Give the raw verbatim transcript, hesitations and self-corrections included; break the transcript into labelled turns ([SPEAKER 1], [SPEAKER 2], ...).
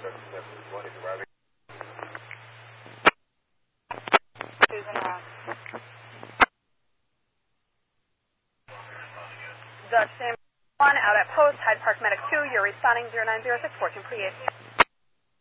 [SPEAKER 1] Susan Ross. Dutch Sam one out at post, Hyde Park Medic two, you're responding zero nine zero six, fourteen forty-eight.